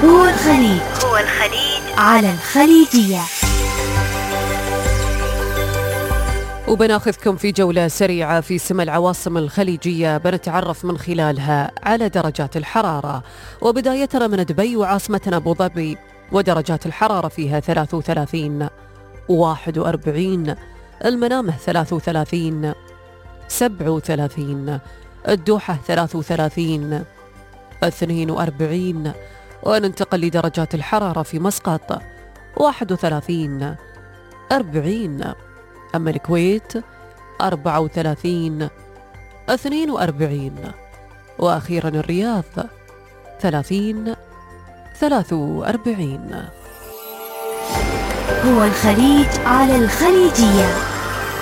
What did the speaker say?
هو الخليج على الخليجية. وبناخذكم في جولة سريعة في سما العواصم الخليجية، بنتعرف من خلالها على درجات الحرارة، وبدايتنا من دبي وعاصمتنا أبو ظبي، ودرجات الحرارة فيها 33 41، المنامة 33 37، الدوحة 33 42، وننتقل لدرجات الحرارة في مسقط 31 40، أما الكويت 34 42، وأخيرا الرياض 30 43. هو الخليج على الخليجية.